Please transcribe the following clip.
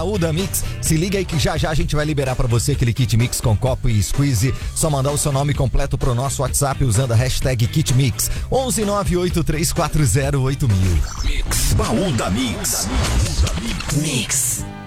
Baú da Mix, se liga aí que já a gente vai liberar pra você aquele kit mix com copo e squeeze. Só mandar o seu nome completo pro nosso WhatsApp usando a hashtag KitMix 11983408000. Mix, Baú da Mix. Mix.